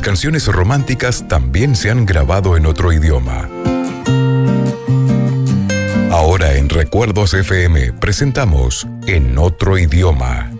canciones románticas también se han grabado en otro idioma. Ahora en Recuerdos FM presentamos En Otro Idioma.